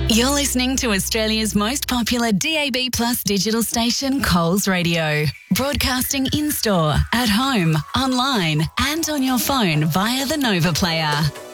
You're listening to Australia's most popular DAB+ digital station, Coles Radio. Broadcasting in-store, at home, online and on your phone via the Nova Player.